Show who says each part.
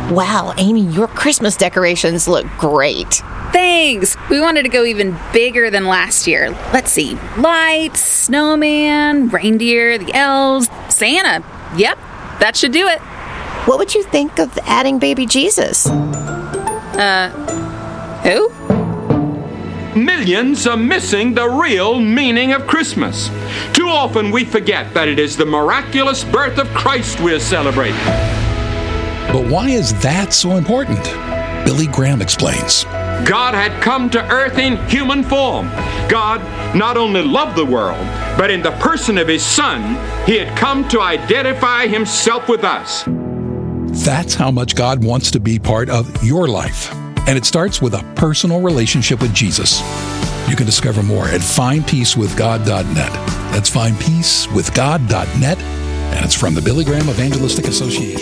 Speaker 1: Wow, Amy, your Christmas decorations look great.
Speaker 2: Thanks! We wanted to go even bigger than last year. Let's see. Lights, snowman, reindeer, the elves, Santa. Yep, that should do it.
Speaker 1: What would you think of adding baby Jesus?
Speaker 2: Who?
Speaker 3: Millions are missing the real meaning of Christmas. Too often we forget that it is the miraculous birth of Christ we're celebrating.
Speaker 4: But why is that so important? Billy Graham explains.
Speaker 3: God had come to earth in human form. God not only loved the world, but in the person of his Son, he had come to identify himself with us.
Speaker 4: That's how much God wants to be part of your life. And it starts with a personal relationship with Jesus. You can discover more at findpeacewithgod.net. That's findpeacewithgod.net, and it's from the Billy Graham Evangelistic Association.